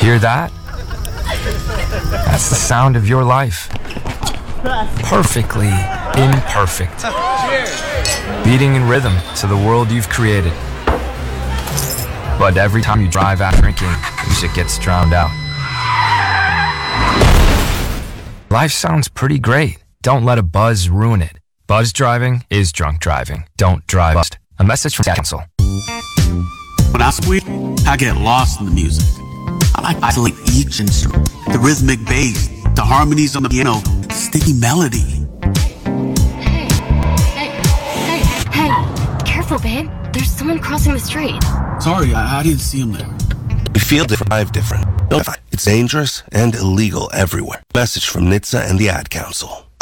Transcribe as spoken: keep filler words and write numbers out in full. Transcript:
Hear that? That's the sound of your life. Perfectly imperfect. Beating in rhythm to the world you've created. But every time you drive after drinking, music gets drowned out. Life sounds pretty great. Don't let a buzz ruin it. Buzz driving is drunk driving. Don't drive buzzed. A message from Council. When I sweep, I get lost in the music. I like to isolate each instrument, the rhythmic bass, the harmonies on the piano, the sticky melody. Hey, hey, hey, hey, careful, babe. There's someone crossing the street. Sorry, I, I didn't see him there. We feel different, drive different. It's dangerous and illegal everywhere. Message from N H T S A and the Ad Council.